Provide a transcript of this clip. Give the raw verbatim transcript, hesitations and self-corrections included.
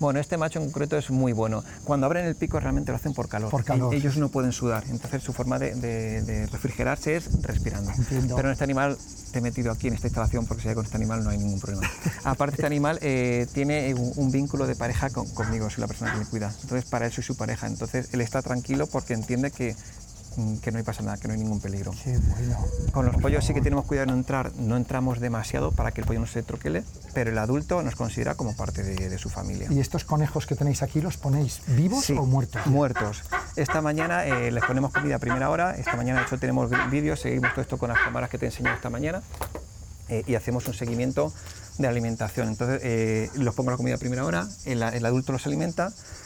Bueno, este macho en concreto es muy bueno. Cuando abren el pico realmente lo hacen por calor. Por calor. Ellos no pueden sudar, entonces su forma de, de, de refrigerarse es respirando. Entiendo. Pero en este animal, te he metido aquí en esta instalación porque si hay con este animal no hay ningún problema. Aparte, este animal eh, tiene un, un vínculo de pareja con, conmigo, soy la persona que le cuida. Entonces para él soy su pareja, entonces él está tranquilo porque entiende que que no pasa nada, que no hay ningún peligro. Qué bueno. Con los Por pollos sí favor. que tenemos cuidado de no entrar, no entramos demasiado para que el pollo no se troquele, pero el adulto nos considera como parte de, de su familia. ¿Y estos conejos que tenéis aquí los ponéis vivos Sí, o muertos? Muertos. Esta mañana eh, les ponemos comida a primera hora, esta mañana de hecho tenemos vídeos, seguimos todo esto con las cámaras que te he enseñado esta mañana eh, y hacemos un seguimiento de alimentación. Entonces eh, los pongo la comida a primera hora, el, el adulto los alimenta